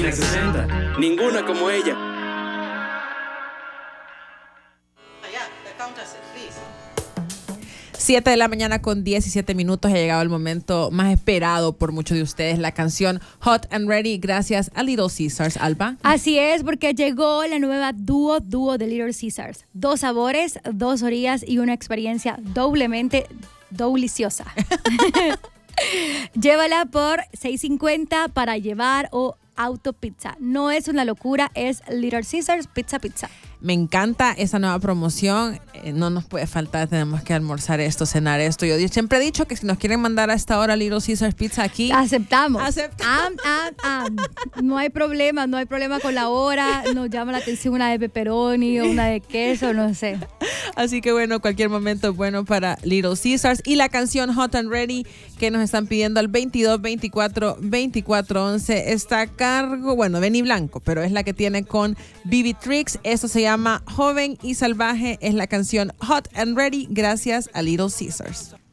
360. Ninguna como ella. 7 de la mañana con 17 minutos. Ha llegado el momento más esperado por muchos de ustedes, la canción Hot and Ready, gracias a Little Caesars. Alba. Así es, porque llegó la nueva dúo de Little Caesars. 2 sabores, 2 orillas y una experiencia doblemente deliciosa. Llévala por $6.50 para llevar o autopizza. No es una locura, es Little Caesars Pizza. Me encanta esa nueva promoción. No nos puede faltar, tenemos que almorzar esto, cenar esto. Yo siempre he dicho que si nos quieren mandar a esta hora Little Caesars Pizza aquí, aceptamos. No hay problema con la hora. Nos llama la atención una de pepperoni o una de queso, no sé. Así que bueno, cualquier momento es bueno para Little Caesars. Y la canción Hot and Ready que nos están pidiendo al 22 24 24 11 está a cargo, bueno, Benny Blanco, pero es la que tiene con Bibi Tricks. Esto se llama Joven y Salvaje. Es la canción Hot and Ready gracias a Little Caesars.